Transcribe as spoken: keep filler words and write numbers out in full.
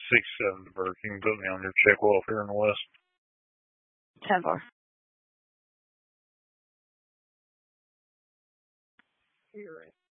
six seven to birth. You can put me on your check welfare in the West. ten four. You're right.